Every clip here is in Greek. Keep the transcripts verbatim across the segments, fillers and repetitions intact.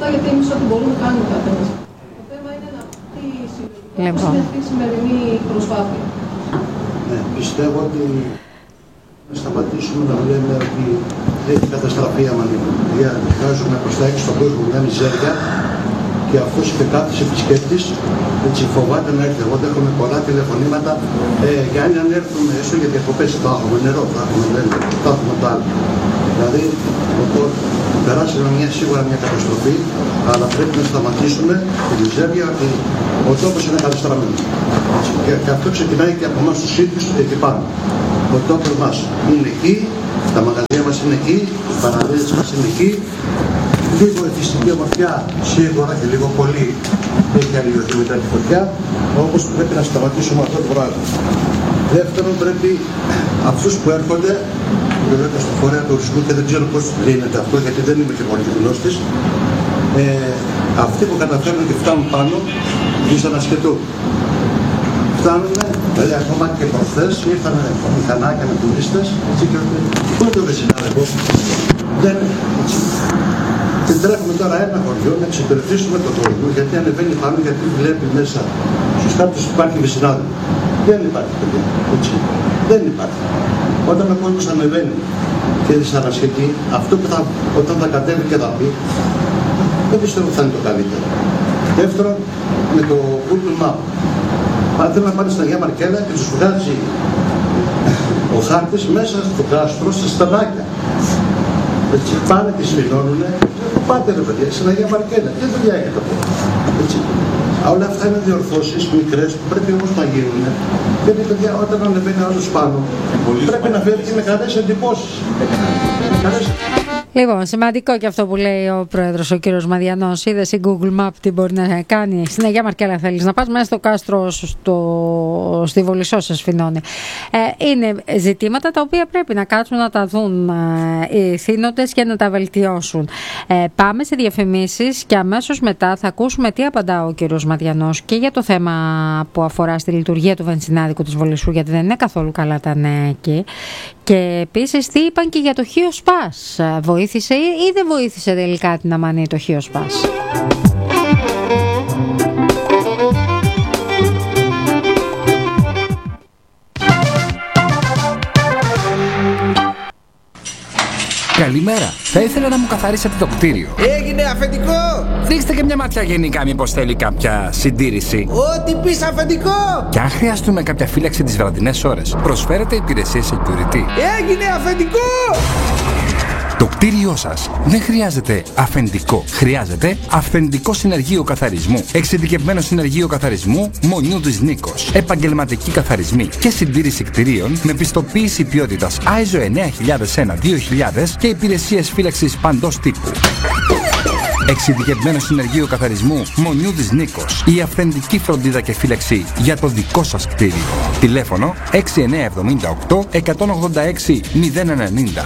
αυτά, γιατί εμείς ό,τι μπορούμε κάνουμε καθένας. Το θέμα είναι να τι συμβαίνει αυτή η σημερινή προσπάθεια. Ναι, πιστεύω ότι να σταματήσουμε να λέμε ότι έχει καταστραφεί η Αμαλία. Βγάζουμε προς τα έξω στον κόσμο μια μιζέρια και αυτός και κάθε επισκέπτης έτσι φοβάται να έρθει. Εγώ έχουμε πολλά τηλεφωνήματα ε, για αν έρθουμε έστω για διακοπές, θα έχουμε νερό, θα έχουμε νερό, θα έχουμε το άλλο. Δηλαδή, οπότε, περάσαμε μια, σίγουρα μια καταστροφή, αλλά πρέπει να σταματήσουμε τη μιζέρια ότι ο τόπος είναι καταστραμμένος. Και, και αυτό ξεκινάει και από εμάς τους ίδιους εκεί πάνω. Ο τόπος μας είναι εκεί, τα μαγαζιά μας είναι εκεί, οι παραλίες μας είναι εκεί. Λίγο εθιστική ομορφιά, σίγουρα και λίγο πολύ έχει αλλοιωθεί μετά τη φωτιά, όπως πρέπει να σταματήσουμε αυτό το πράγμα. Δεύτερον, πρέπει αυτούς που έρχονται, βέβαια στον φορέα του ορισμού και δεν ξέρω πώς λύνεται αυτό, γιατί δεν είμαι και πολύ γνώστης, ε, αυτοί που καταφέρνουν και φτάνουν πάνω, ήσαν ασχετού. Φτάνουν, δηλαδή ακόμα και προχθές ήρθαν μηχανάκια με τουρίστες, έτσι και πότε δεν συνάδελφο, δεν, έτσι. Και τρέχουμε τώρα ένα χωριό να εξυπηρετήσουμε το χωριό, γιατί ανεβαίνει πάνω, γιατί βλέπει μέσα στους κάποιους υπάρχει βυσινάδελφο. Δεν υπάρχει παιδιά, έτσι. Δεν υπάρχει. Όταν ο κόσμος ανεβαίνει και δυσανασχετεί, αυτό που θα, όταν θα κατέβει και θα πει, δεν πιστεύω ότι θα είναι το καλύτερο. Δεύτερον, με το Google Map. Αν θέλουν να πάνε στην Αγία Μαρκέλα και τους βγάζει ο χάρτης μέσα στο κάστρο, στα στανάκια. Έτσι, πάνε και σφινώνουνε, πάτε ρε παιδιά, στην Αγία Μαρκέλα, τι δουλειά έχετε από έτσι. Όλα αυτά είναι διορθώσεις μικρές που πρέπει όμως να γίνουν. Γιατί παιδιά, όταν ανεβαίνει άλλος πάνω, πρέπει να φέρει και με καλές εντυπώσεις. Λοιπόν, σημαντικό και αυτό που λέει ο πρόεδρος, ο κύριος Μαδιανός. Είδες η Google Map τι μπορεί να κάνει. Στην Αγία Μαρκέλα θέλεις να πας, μέσα στο κάστρο, στο, στη Βολισσό σε σφινώνει. Ε, είναι ζητήματα τα οποία πρέπει να κάτσουν να τα δουν ε, οι θύνοντες και να τα βελτιώσουν. Ε, πάμε σε διαφημίσεις και αμέσως μετά θα ακούσουμε τι απαντά ο κύριος Μαδιανός και για το θέμα που αφορά στη λειτουργία του βενζινάδικου της Βολισσού, γιατί δεν είναι καθόλου καλά τα νέα εκεί. Και επίσης τι είπαν και για το Χίο Σπάς. Βοήθησε ή δεν βοήθησε τελικά την Αμανή το Χίο Σπάς. Καλημέρα. Θα ήθελα να μου καθαρίσετε το κτίριο. Έγινε αφεντικό! Δείξτε και μια ματιά γενικά, μήπως θέλει κάποια συντήρηση. Ό,τι πεις αφεντικό! Και αν χρειαστούμε κάποια φύλαξη τις βραδινές ώρες, προσφέρετε υπηρεσίες security. Έγινε αφεντικό! Το κτίριό σας δεν χρειάζεται αφεντικό. Χρειάζεται αυθεντικό συνεργείο καθαρισμού. Εξειδικευμένο συνεργείο καθαρισμού Μονιού της Νίκος. Επαγγελματικοί καθαρισμοί και συντήρηση κτιρίων με πιστοποίηση ποιότητας άι ες ο εννιά χιλιάδες ένα δύο χιλιάδες και υπηρεσίες φύλαξης παντός τύπου. Εξειδικευμένο συνεργείο καθαρισμού Μονιού της Νίκος. Η αυθεντική φροντίδα και φύλαξη για το δικό σας κτίριο. Τηλέφωνο έξι εννιά εβδομήντα οκτώ εκατόν ογδόντα έξι μηδέν ενενήντα.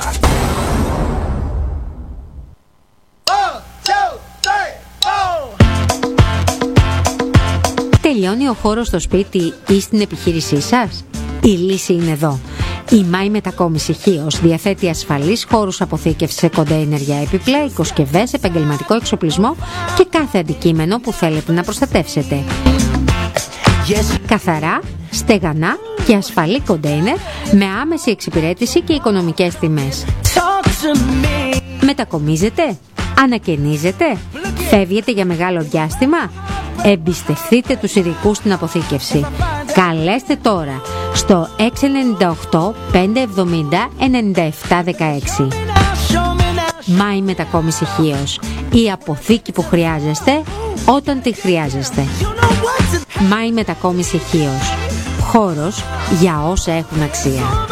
Τελειώνει ο χώρος στο σπίτι ή στην επιχείρησή σας? Η λύση είναι εδώ. Η Μάη Μετακόμιση Χίος διαθέτει ασφαλείς χώρους αποθήκευσης σε κοντέινερ για έπιπλα, οικοσκευές, επαγγελματικό εξοπλισμό και κάθε αντικείμενο που θέλετε να προστατεύσετε. Yes. Καθαρά, στεγανά και ασφαλή κοντέινερ με άμεση εξυπηρέτηση και οικονομικές τιμές. Μετακομίζετε? Ανακαινίζετε? Φεύγετε για μεγάλο διάστημα? Εμπιστευτείτε τους ειδικούς στην αποθήκευση. Καλέστε τώρα στο έξι εννιά οκτώ πέντε εβδομήντα ενενήντα επτά δεκαέξι. Μάη Μετακόμιση Χίος. Η αποθήκη που χρειάζεστε όταν τη χρειάζεστε. Μάη Μετακόμιση Χίος. Χώρος για όσα έχουν αξία.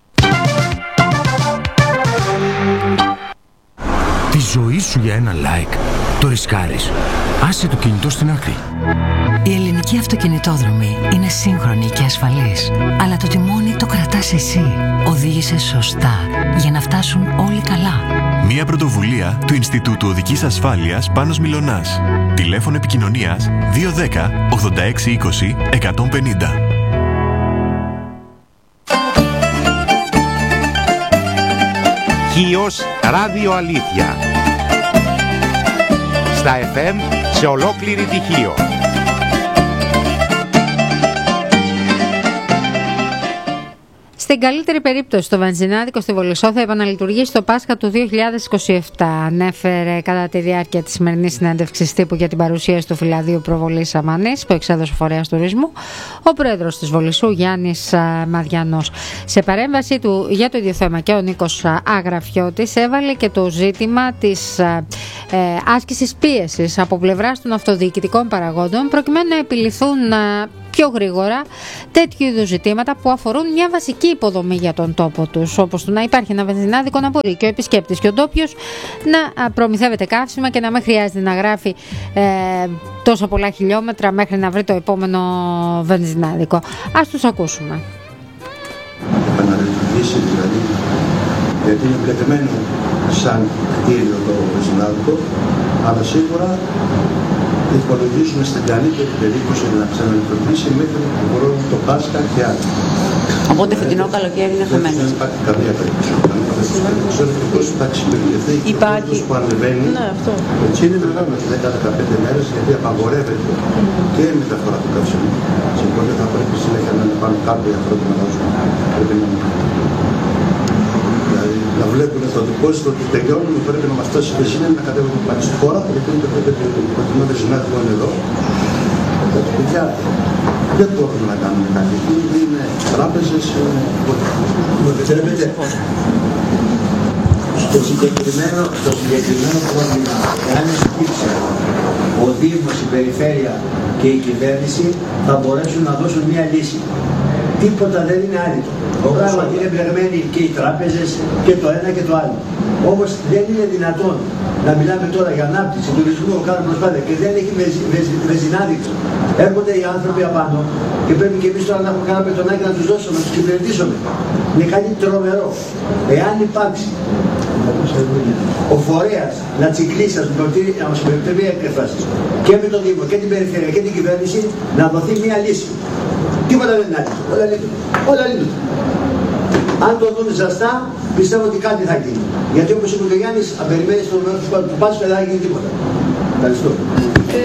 Τη ζωή σου για ένα like το ρισκάρεις. Άσε το κινητό στην άκρη. Η ελληνική αυτοκινητόδρομη είναι σύγχρονη και ασφαλής. Αλλά το τιμόνι το κρατάς εσύ. Οδήγησε σωστά για να φτάσουν όλοι καλά. Μια πρωτοβουλία του Ινστιτούτου Οδικής Ασφάλειας Πάνος Μιλωνάς. Τηλέφωνο επικοινωνίας δύο ένα μηδέν ογδόντα έξι είκοσι εκατόν πενήντα. Χίος Ράδιο Αλήθεια. στα εφ εμ σε ολόκληρη τη Χίο. Στην καλύτερη περίπτωση, το βενζινάδικο στη Βολισσό θα επαναλειτουργήσει το Πάσχα του δύο χιλιάδες είκοσι επτά, ανέφερε κατά τη διάρκεια της σημερινής συνέντευξης τύπου για την παρουσίαση του φυλαδίου προβολής Αμανής που εξέδωσε ο φορέας τουρισμού ο πρόεδρος της Βολισσού Γιάννης Μαδιανός. Σε παρέμβαση του για το ίδιο θέμα και ο Νίκος Αγραφιώτης έβαλε και το ζήτημα της ε, άσκησης πίεσης από πλευράς των αυτοδιοικητικών παραγόντων προκειμένου να επιληθούν ε, πιο γρήγορα τέτοιου είδους ζητήματα που αφορούν μια βασική υποδομή για τον τόπο τους, όπως το να υπάρχει ένα βενζινάδικο να μπορεί και ο επισκέπτης και ο ντόπιος να προμηθεύεται καύσιμα και να μην χρειάζεται να γράφει ε, τόσο πολλά χιλιόμετρα μέχρι να βρει το επόμενο βενζινάδικο. Ας τους ακούσουμε. Επαναλειτουργήσει δηλαδή, γιατί είναι μπλεκεμένο σαν κτίριο το βενζινάδικο, αλλά σίγουρα υπολογίζουμε στην καλύτερη περίπτωση να ξαναλειτουργήσει μέχρι τον χρόνο το Πάσχα και άλλο. Οπότε φετινό καλοκαίρι είναι χαμένο. Δεν υπάρχει καμία περίπτωση. Δεν ξέρω πώς θα εξυπηρετηθεί η κυκλοφορία που ανεβαίνει. Ναι, αυτό. Έτσι είναι μεγάλο στις δέκα με δεκαπέντε μέρες γιατί απαγορεύεται και η μεταφορά του καυσίμου. Οπότε θα πρέπει συνέχεια να είναι πάνω κάτω οι ανθρώποι να δώσουν. Πρέπει να να βλέπουν το διπόσιτο ότι τελειώνουν, πρέπει να μας φτάσει η βενζίνα να κατέβουν πάλι στη χώρα, γιατί είναι το προτιμό βενζινάδικο είναι εδώ. Παιδιά, δεν μπορούμε να κάνουμε κάτι. Είναι τράπεζες, είναι... Στο συγκεκριμένο, στο συγκεκριμένο πρόβλημα, εάν σκύψε ο Δήμος, η Περιφέρεια και η Κυβέρνηση, θα μπορέσουν να δώσουν μία λύση. Τίποτα δεν είναι άδικο. Πράγματι είναι μπλεγμένοι και οι τράπεζες και το ένα και το άλλο. Όμως δεν είναι δυνατόν να μιλάμε τώρα για ανάπτυξη, τουρισμού, κάνουμε προσπάθεια και δεν έχει βενζινάδικο. Έρχονται οι άνθρωποι απάνω και πρέπει και εμείς τώρα να έχουμε κανένα πετονάκι να τους δώσουμε, να τους κυβερνήσουμε. Είναι κάτι τρομερό. Εάν υπάρξει ο φορέας να τσικλίσει, ας πούμε, να μας επιτρέπει έκφραση και με τον Δήμο και την Περιφέρεια και την Κυβέρνηση να δοθεί μια λύση. Τίποτα δεν είναι άδικο. Όλα λειτουργούν. Όλα λειτουργούν. Αν το δουν ζαστά, πιστεύω ότι κάτι θα γίνει. Γιατί όπως είπε ο Γιάννης, αν περιμένεις το μέλλον του Πάσχα δεν θα γίνει τίποτα. Ευχαριστώ.